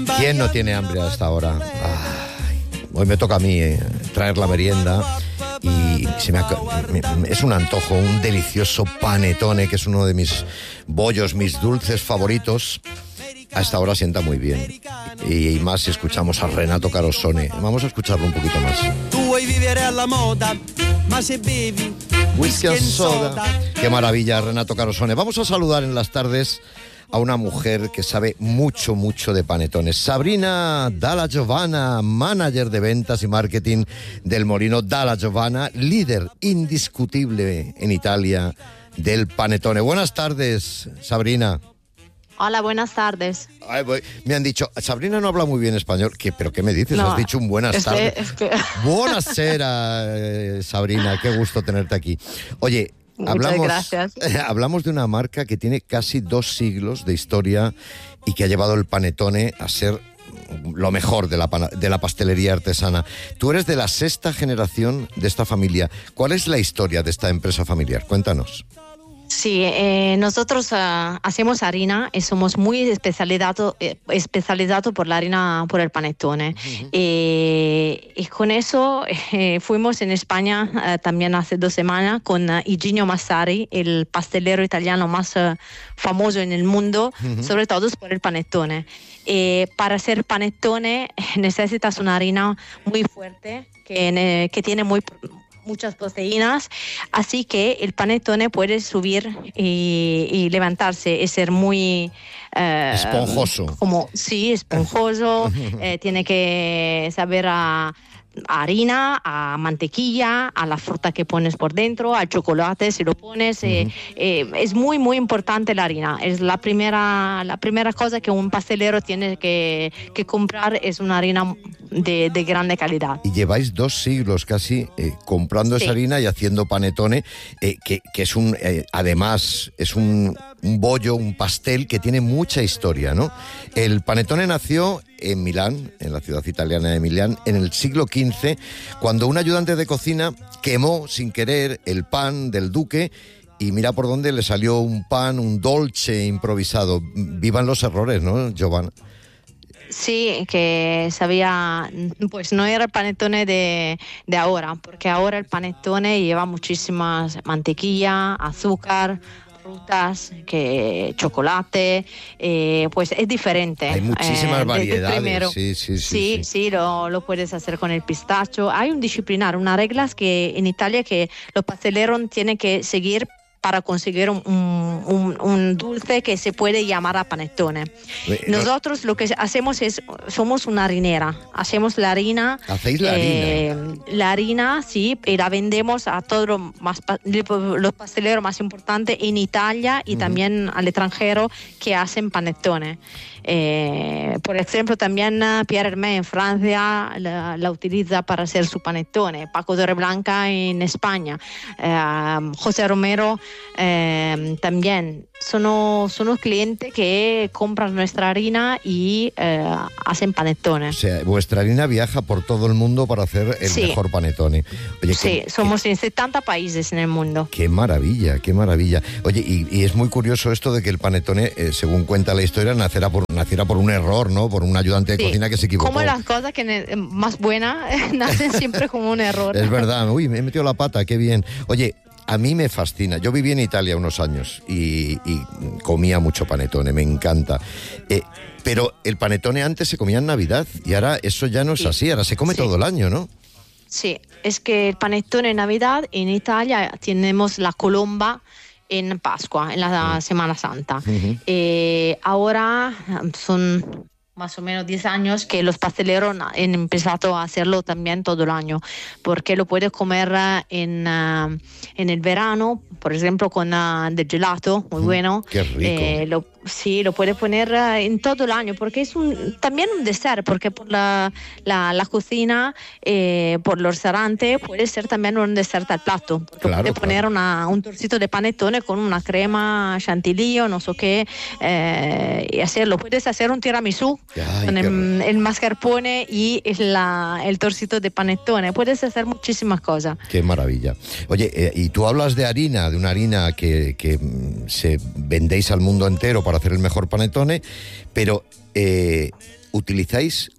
¿Quién no tiene hambre hasta ahora? Hoy me toca a mí traer la merienda y es un antojo, un delicioso panettone, que es uno de mis bollos, mis dulces favoritos. A esta hora sienta muy bien. Y más si escuchamos a Renato Carosone. Vamos a escucharlo un poquito más. Tu vuoi vivere alla moda, ma se bevi whisky and soda. Qué maravilla, Renato Carosone. Vamos a saludar en las tardes a una mujer que sabe mucho, mucho de panetones. Sabrina Dalla Giovanna, manager de ventas y marketing del Molino Dalla Giovanna, líder indiscutible en Italia del panettone. Buenas tardes, Sabrina. Hola, buenas tardes. Me han dicho, Sabrina no habla muy bien español. ¿Pero qué me dices? No, has dicho un buenas tardes. que... Buonasera, Sabrina, qué gusto tenerte aquí. Oye, Muchas gracias. Hablamos de una marca que tiene casi 2 siglos de historia y que ha llevado el panettone a ser lo mejor de la pastelería artesana. Tú eres de la 6ª generación de esta familia. ¿Cuál es la historia de esta empresa familiar? Cuéntanos. Sí, nosotros hacemos harina y somos muy especializados por la harina, por el panettone. Uh-huh. Y con eso fuimos en España también hace 2 semanas con Higinio Massari, el pastelero italiano más famoso en el mundo, uh-huh, sobre todo por el panettone. Para hacer panettone necesitas una harina muy fuerte que tiene muchas proteínas, así que el panettone puede subir y levantarse y ser muy esponjoso. Esponjoso. Tiene que saber a harina, a mantequilla, a la fruta que pones por dentro, al chocolate si lo pones. Uh-huh. Es muy, muy importante la harina. Es la primera cosa que un pastelero tiene que comprar, es una harina de grande calidad. Y lleváis 2 siglos casi comprando esa harina y haciendo panettone, que es además es un bollo, un pastel que tiene mucha historia, ¿no? El panettone nació en Milán, en la ciudad italiana de Milán, en el siglo XV, cuando un ayudante de cocina quemó sin querer el pan del duque y mira por dónde le salió un pan, un dolce improvisado. Vivan los errores, ¿no, Giovanna? Sí, que sabía, pues no era el panettone de ahora, porque ahora el panettone lleva muchísimas mantequilla, azúcar, frutas, chocolate, pues es diferente. Hay muchísimas variedades. Sí, lo puedes hacer con el pistacho. Hay un disciplinar, unas reglas que en Italia que los pasteleros tienen que seguir para conseguir un dulce que se puede llamar a panettone. Nosotros lo que hacemos somos una harinera. Hacemos la harina. ¿Hacéis la harina? La harina, sí, y la vendemos a todos los pasteleros más importantes en Italia y también al extranjero que hacen panettone. Por ejemplo, también Pierre Hermé en Francia la utiliza para hacer su panettone, Paco de Reblanca en España, José Romero también. Son los clientes que compran nuestra harina y hacen panettone. O sea, vuestra harina viaja por todo el mundo para hacer el mejor panettone. Oye, somos en 70 países en el mundo. ¡Qué maravilla, qué maravilla! Oye, y es muy curioso esto de que el panettone, según cuenta la historia, naciera por un error, ¿no? Por un ayudante de cocina que se equivocó. Como las cosas que más buenas nacen siempre como un error. Es verdad. Uy, me he metido la pata, qué bien. Oye, a mí me fascina. Yo viví en Italia unos años y comía mucho panettone, me encanta. Pero el panettone antes se comía en Navidad y ahora eso ya no es así, ahora se come todo el año, ¿no? Sí, es que el panettone en Navidad, en Italia tenemos la colomba en Pascua, en la Semana Santa. Uh-huh. Ahora son más o menos 10 años que los pasteleros han empezado a hacerlo también todo el año, porque lo puedes comer en el verano, por ejemplo, con del gelato, muy bueno. Qué rico. Lo puedes poner en todo el año, porque es también un dessert, porque por la cocina, por los restaurantes, puede ser también un dessert al plato, porque puedes poner un trocito de panettone con una crema chantilly o no sé qué, y hacerlo. Puedes hacer un tiramisù con el mascarpone y el trocito de panettone. Puedes hacer muchísimas cosas. Qué maravilla. Oye, y tú hablas de una harina que se vendéis al mundo entero para hacer el mejor panettone, pero utilizáis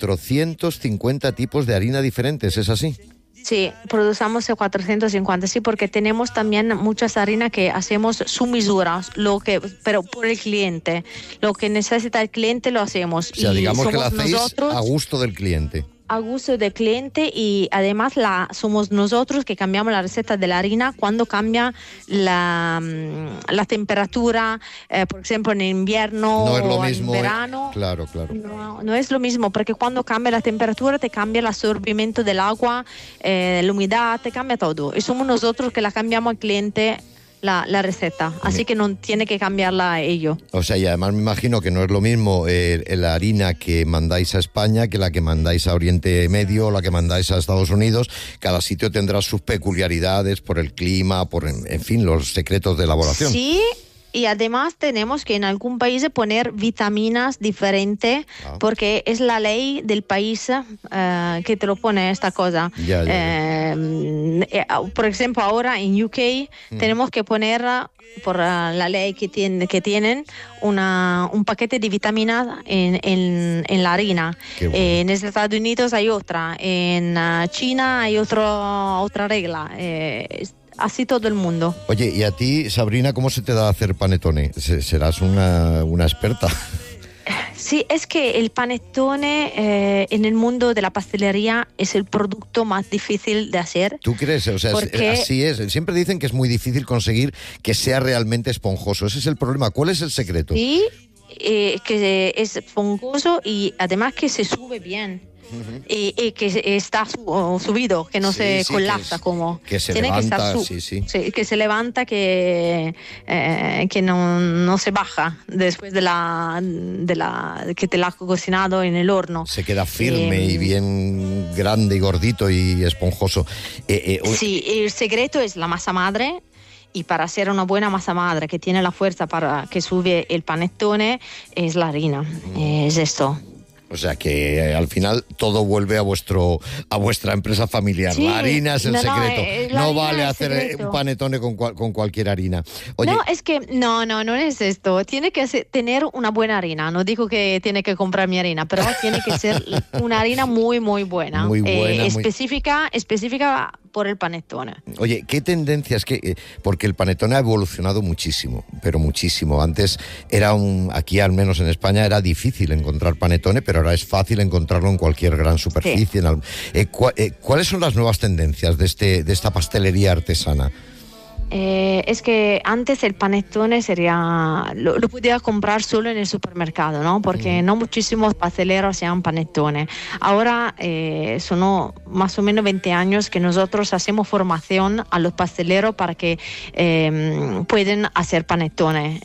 450 tipos de harina diferentes, ¿es así? Sí, producimos 450, sí, porque tenemos también muchas harinas que hacemos su misura, pero por el cliente. Lo que necesita el cliente lo hacemos. O sea, y digamos que lo somos hacéis nosotros, a gusto del cliente. a gusto del cliente, y además somos nosotros que cambiamos la receta de la harina cuando cambia la temperatura, por ejemplo en invierno No es lo o mismo, en verano. Claro. No es lo mismo, porque cuando cambia la temperatura te cambia el absorbimiento del agua, la humedad, te cambia todo. Y somos nosotros que la cambiamos al cliente la receta, así que no tiene que cambiarla ellos. O sea, y además me imagino que no es lo mismo la harina que mandáis a España que la que mandáis a Oriente Medio o la que mandáis a Estados Unidos. Cada sitio tendrá sus peculiaridades por el clima, en fin, los secretos de elaboración. Sí. Y además tenemos que en algún país poner vitaminas diferentes, porque es la ley del país que te lo pone esta cosa. Ya. Por ejemplo, ahora en UK tenemos que poner, por la ley que tienen, un paquete de vitaminas en la harina. Bueno. En Estados Unidos hay otra, en China hay otra regla. Así todo el mundo. Oye, y a ti, Sabrina, ¿cómo se te da hacer panetone? Serás una experta. Sí, es que el panettone en el mundo de la pastelería es el producto más difícil de hacer. ¿Tú crees? O sea, así es. Siempre dicen que es muy difícil conseguir que sea realmente esponjoso. Ese es el problema. ¿Cuál es el secreto? Sí, que es esponjoso y además que se sube bien. Y que está subido, que no se colapsa, que se tiene levanta, que estar que se levanta, que no se baja después de que te la has cocinado en el horno. Se queda firme y bien grande y gordito y esponjoso. Sí, el secreto es la masa madre. Y para hacer una buena masa madre que tiene la fuerza para que sube el panettone es la harina, es esto. O sea que al final todo vuelve a vuestra empresa familiar. Sí, la harina es el secreto. No vale hacer un panettone con cualquier harina. Oye, no, es que no es esto. Tiene que tener una buena harina. No digo que tiene que comprar mi harina, pero tiene que ser una harina muy, muy buena. Muy buena. Específica por el panettone. Oye, ¿qué tendencias? Porque el panettone ha evolucionado muchísimo, pero muchísimo. Antes aquí al menos en España era difícil encontrar panettone, pero ahora es fácil encontrarlo en cualquier gran superficie. Sí. ¿Cuáles son las nuevas tendencias de esta pastelería artesana? Es que antes el panettone lo podía comprar solo en el supermercado, ¿no? Porque no muchísimos pasteleros hacían panettone. Ahora son más o menos 20 años que nosotros hacemos formación a los pasteleros para que puedan hacer panettone.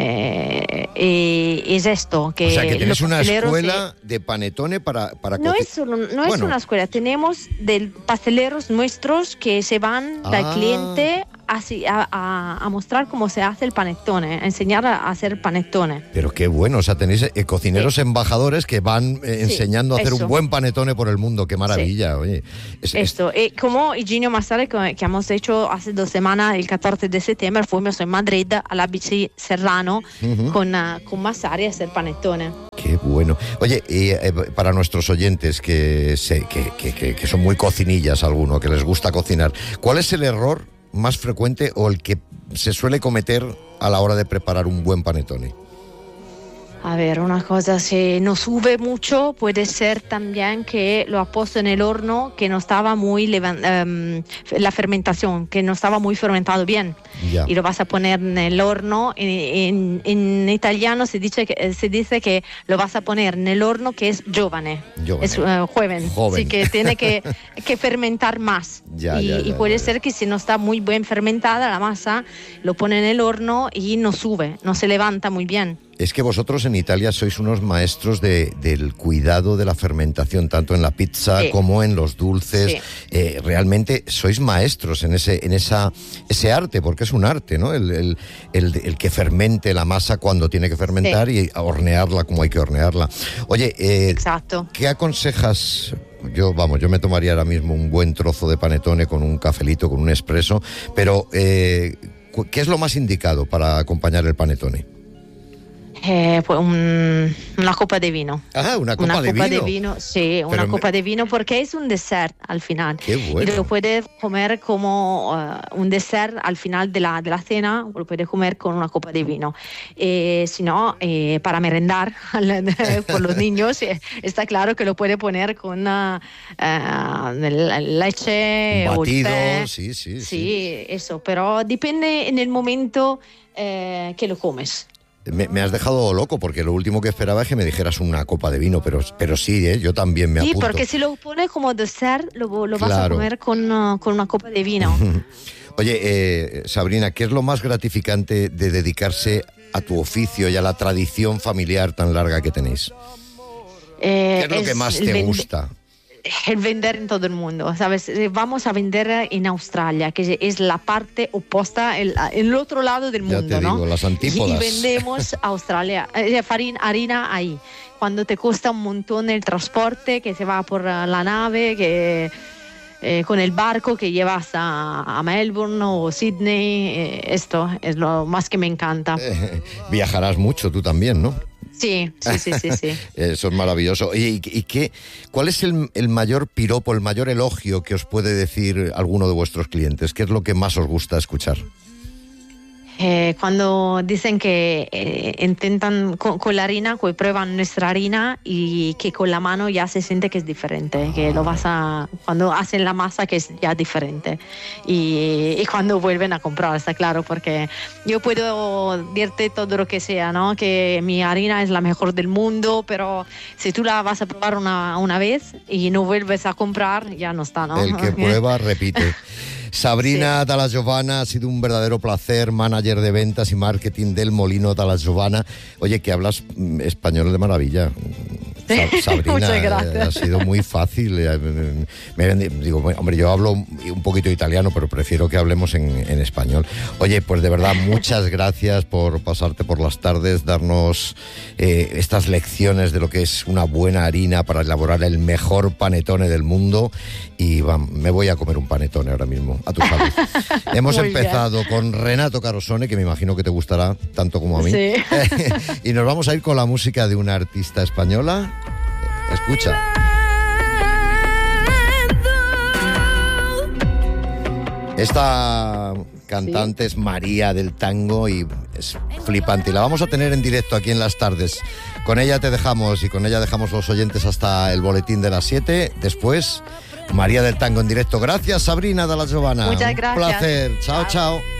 Y es esto. O sea, que tienes una escuela de panettone para No es una escuela. Tenemos pasteleros nuestros que se van del cliente a mostrar cómo se hace el panettone, a enseñar a hacer panettone. Pero qué bueno, o sea, tenéis cocineros embajadores que van enseñando a hacer un buen panettone por el mundo, qué maravilla, oye. Como Eugenio Massare, que hemos hecho hace 2 semanas, el 14 de septiembre, fuimos en Madrid a la ABC Serrano con Massare a hacer panettone. Qué bueno. Oye, para nuestros oyentes que son muy cocinillas algunos, que les gusta cocinar, ¿cuál es el error más frecuente o el que se suele cometer a la hora de preparar un buen panettone? A ver, una cosa, si no sube mucho, puede ser también que lo ha puesto en el horno, que no estaba muy la fermentación, que no estaba muy fermentado bien. Ya. Y lo vas a poner en el horno. En italiano se dice que lo vas a poner en el horno que es giovane. Es joven. Sí, que tiene que fermentar más. Y puede ser que si no está muy bien fermentada la masa, lo pone en el horno y no sube, no se levanta muy bien. Es que vosotros en Italia sois unos maestros del cuidado de la fermentación, tanto en la pizza como en los dulces. Sí. Realmente sois maestros en ese arte, porque es un arte, ¿no? El que fermente la masa cuando tiene que fermentar y hornearla como hay que hornearla. Oye, exacto. ¿Qué aconsejas? Yo me tomaría ahora mismo un buen trozo de panettone con un cafelito, con un espresso, pero ¿qué es lo más indicado para acompañar el panettone? Pues una copa de vino. Ah, una copa de vino. Sí, una copa de vino porque es un dessert al final. Qué bueno. Y lo puedes comer como un dessert al final de la cena, lo puedes comer con una copa de vino. Si no, para merendar por los niños, está claro que lo puede poner con leche un batido, o el té. Sí, eso, pero depende en el momento que lo comes. Me has dejado loco porque lo último que esperaba es que me dijeras una copa de vino, pero sí, yo también me apunto. Sí, porque si lo pones como dessert, lo vas a comer con una copa de vino. Oye, Sabrina, ¿qué es lo más gratificante de dedicarse a tu oficio y a la tradición familiar tan larga que tenéis? ¿Qué es lo que más te gusta? El vender en todo el mundo, ¿sabes? Vamos a vender en Australia, que es la parte opuesta, el otro lado del mundo, ya te digo, ¿no? las antípodas. Y vendemos Australia, harina ahí. Cuando te cuesta un montón el transporte, que se va por la nave, que con el barco que llevas a Melbourne o Sydney, esto es lo más que me encanta. Viajarás mucho tú también, ¿no? Sí. Eso es maravilloso. Oye, ¿cuál es el mayor piropo, el mayor elogio que os puede decir alguno de vuestros clientes? ¿Qué es lo que más os gusta escuchar? Cuando dicen que intentan con la harina, que prueban nuestra harina y que con la mano ya se siente que es diferente, que lo cuando hacen la masa que es ya diferente y cuando vuelven a comprar, está claro, porque yo puedo decirte todo lo que sea, ¿no? Que mi harina es la mejor del mundo, pero si tú la vas a probar una vez y no vuelves a comprar, ya no está, ¿no? El que prueba repite. Sabrina Dalla Giovanna, ha sido un verdadero placer, manager de ventas y marketing del Molino Dalla Giovanna. Oye, que hablas español de maravilla. Sabrina, muchas gracias. Ha sido muy fácil. Digo, hombre, yo hablo un poquito italiano, pero prefiero que hablemos en español. Oye, pues de verdad, muchas gracias por pasarte por las tardes, darnos estas lecciones de lo que es una buena harina para elaborar el mejor panetone del mundo. Y me voy a comer un panetone ahora mismo, a tu salud. Hemos empezado con Renato Carosone, que me imagino que te gustará tanto como a mí. Sí. Y nos vamos a ir con la música de una artista española. Escucha. Esta cantante es María del Tango y es flipante. Y la vamos a tener en directo aquí en Las Tardes. Con ella te dejamos y con ella dejamos los oyentes hasta el boletín de las 7. Después, María del Tango en directo. Gracias, Sabrina Dalla Giovanna. Muchas gracias. Un placer. Chao, chao.